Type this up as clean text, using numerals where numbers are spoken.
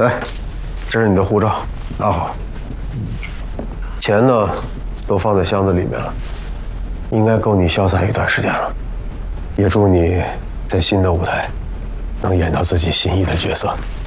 来，这是你的护照，拿好。钱呢，都放在箱子里面了，应该够你潇洒一段时间了。也祝你在新的舞台能演到自己心仪的角色。